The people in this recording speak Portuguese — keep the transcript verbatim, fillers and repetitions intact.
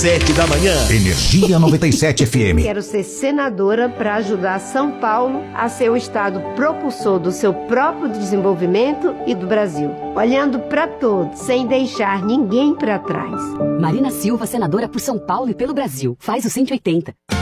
Sete da manhã. Energia noventa e sete F M. Quero ser senadora para ajudar São Paulo a ser o estado propulsor do seu próprio desenvolvimento e do Brasil. Olhando para todos, sem deixar ninguém para trás. Marina Silva, senadora por São Paulo e pelo Brasil. Faz o cento e oitenta.